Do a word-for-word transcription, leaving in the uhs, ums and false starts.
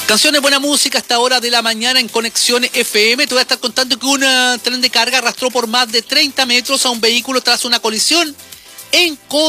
Canciones, buena música hasta hora de la mañana en Conexión F M. Te voy a estar contando que un uh, tren de carga arrastró por más de treinta metros a un vehículo tras una colisión en